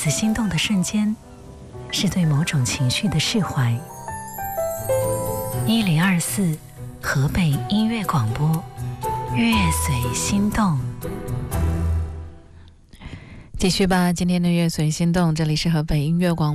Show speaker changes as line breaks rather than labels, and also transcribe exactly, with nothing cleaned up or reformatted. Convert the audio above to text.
此心动的瞬间，是对某种情绪的释怀。一零二四河北音乐广播，乐随心动。
继续吧，今天的乐随心动，这里是河北音乐广播。